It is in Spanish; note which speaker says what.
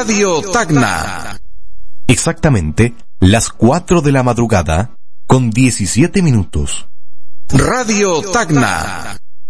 Speaker 1: Radio Tacna.
Speaker 2: Exactamente las 4 de la madrugada con 17 minutos.
Speaker 1: Radio Tacna.